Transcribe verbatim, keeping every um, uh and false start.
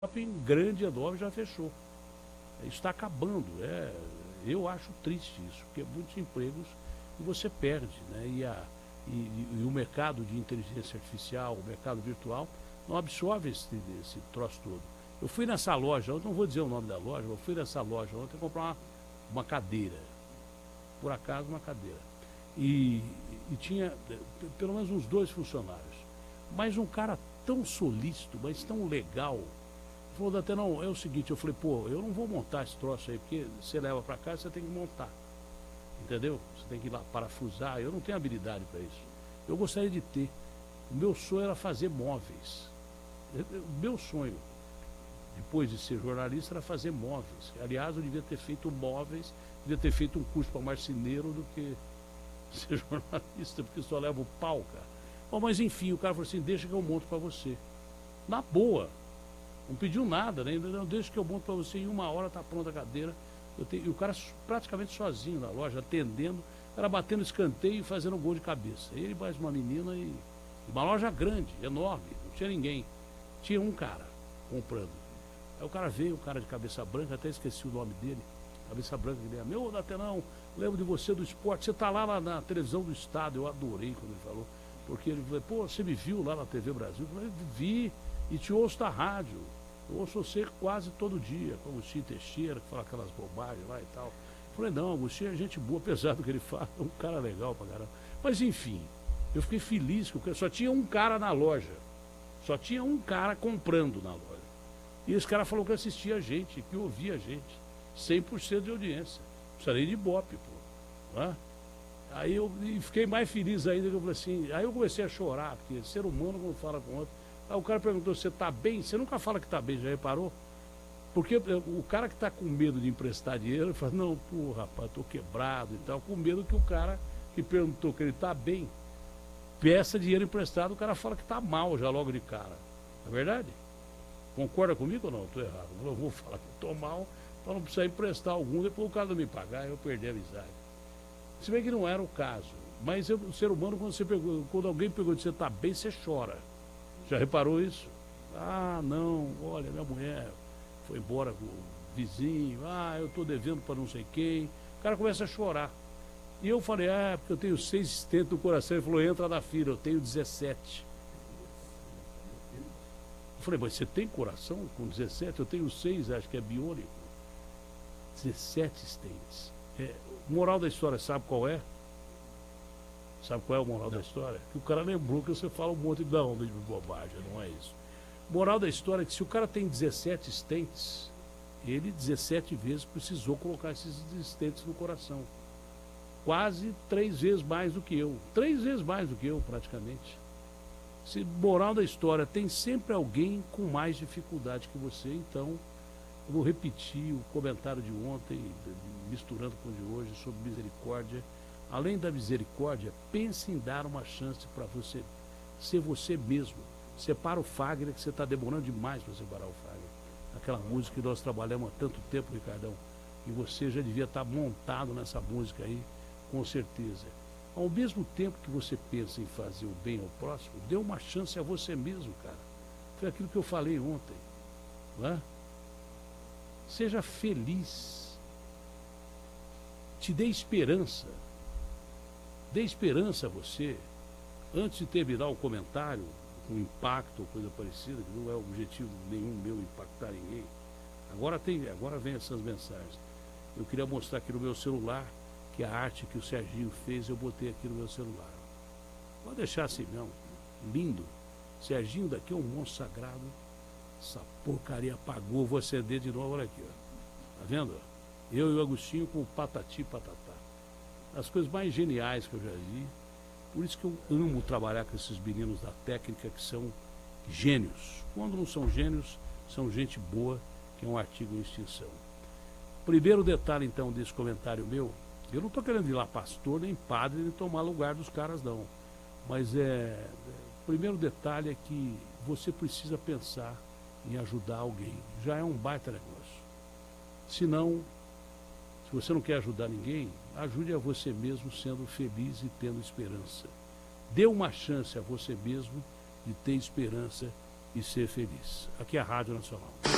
shopping grande, enorme, já fechou. Isso está acabando. É, eu acho triste isso, porque muitos empregos você perde, né? E, a, e, e o mercado de inteligência artificial, o mercado virtual, não absorve esse, esse troço todo. Eu fui nessa loja, eu não vou dizer o nome da loja, eu fui nessa loja ontem comprar uma, uma cadeira. Por acaso, uma cadeira. E, e tinha pelo menos uns dois funcionários. Mas um cara tão solícito, mas tão legal. Falou, até não, é o seguinte, eu falei, pô, eu não vou montar esse troço aí, porque você leva para casa, você tem que montar. Entendeu? Você tem que ir lá parafusar, eu não tenho habilidade para isso. Eu gostaria de ter. O meu sonho era fazer móveis. O meu sonho, depois de ser jornalista, era fazer móveis. Aliás, eu devia ter feito móveis, devia ter feito um curso para marceneiro do que ser jornalista, porque só leva o pau, cara. Bom, mas enfim, o cara falou assim, deixa que eu monto para você. Na boa. Não pediu nada, né? Não, deixa que eu monto para você, em uma hora tá pronta a cadeira. Eu tenho, e o cara praticamente sozinho na loja, atendendo, era batendo escanteio e fazendo um gol de cabeça. Ele mais uma menina e uma loja grande, enorme, não tinha ninguém. Tinha um cara comprando. Aí o cara veio, um cara de cabeça branca, até esqueci o nome dele, cabeça branca, ele é meu, Datenão, lembro de você do esporte, você tá lá na, na televisão do estado, eu adorei quando ele falou, porque ele falou, pô, você me viu lá na T V Brasil? Eu falei, vi, e te ouço da rádio. Eu ouço você quase todo dia, com o Agostinho Teixeira, que fala aquelas bobagens lá e tal. Eu falei, não, Agostinho é gente boa, apesar do que ele fala, é um cara legal pra caramba. Mas enfim, eu fiquei feliz, que só tinha um cara na loja. Só tinha um cara comprando na loja. E esse cara falou que assistia a gente, que ouvia a gente. cem por cento de audiência. Precisarei de Ibope, pô. Né? Aí eu fiquei mais feliz ainda, que eu falei assim, aí eu comecei a chorar, porque ser humano quando fala com outro. Aí o cara perguntou, você tá bem? Você nunca fala que tá bem, já reparou? Porque o cara que tá com medo de emprestar dinheiro, ele fala, não, pô, rapaz, tô quebrado e tal, com medo que o cara que perguntou que ele tá bem, peça dinheiro emprestado, o cara fala que tá mal já logo de cara. Não é verdade? Concorda comigo ou não? Tô errado. Eu vou falar que tô mal, para não precisar emprestar algum, depois o cara não me pagar, eu perder a amizade. Se bem que não era o caso. Mas eu, o ser humano, quando, você pegou, quando alguém pergunta se você tá bem, você chora. Já reparou isso? Ah, não, olha, minha mulher foi embora com o vizinho, ah, eu estou devendo para não sei quem. O cara começa a chorar. E eu falei, ah, porque eu tenho seis estentos no coração. Ele falou, entra na fila, eu tenho dezessete. Eu falei, mas você tem coração com dezessete? Eu tenho seis, acho que é biônico. dezessete estentes. É, moral da história, sabe qual é? Sabe qual é o moral não. da história? Que o cara lembrou que você fala um monte de onda de bobagem, não é isso. Moral da história é que se o cara tem dezessete estentes, ele dezessete vezes precisou colocar esses estentes no coração. Quase três vezes mais do que eu. Três vezes mais do que eu, praticamente. Se, moral da história, tem sempre alguém com mais dificuldade que você, então eu vou repetir o comentário de ontem, misturando com o de hoje, sobre misericórdia. Além da misericórdia, pense em dar uma chance para você ser você mesmo. Separa o Fagner, que você está demorando demais para separar o Fagner. Aquela música que nós trabalhamos há tanto tempo, Ricardão, e você já devia estar montado nessa música aí, com certeza. Ao mesmo tempo que você pensa em fazer o bem ao próximo, dê uma chance a você mesmo, cara. Foi aquilo que eu falei ontem. Não é? Seja feliz. Te dê esperança. Dê esperança a você, antes de terminar o comentário, com impacto ou coisa parecida, que não é objetivo nenhum meu impactar ninguém. Agora, tem, agora vem essas mensagens. Eu queria mostrar aqui no meu celular, que a arte que o Serginho fez, eu botei aqui no meu celular. Pode deixar assim, não. Lindo. Serginho daqui é um monstro sagrado. Essa porcaria apagou, vou acender de novo, olha aqui, ó. Tá vendo? Eu e o Agostinho com o patati patatá. As coisas mais geniais que eu já vi. Por isso que eu amo trabalhar com esses meninos da técnica que são gênios. Quando não são gênios, são gente boa, que é um artigo em extinção. Primeiro detalhe, então, desse comentário meu, eu não estou querendo ir lá pastor, nem padre, nem tomar lugar dos caras, não. Mas é, o primeiro detalhe é que você precisa pensar em ajudar alguém. Já é um baita negócio. Se não, se você não quer ajudar ninguém, ajude a você mesmo sendo feliz e tendo esperança. Dê uma chance a você mesmo de ter esperança e ser feliz. Aqui é a Rádio Nacional.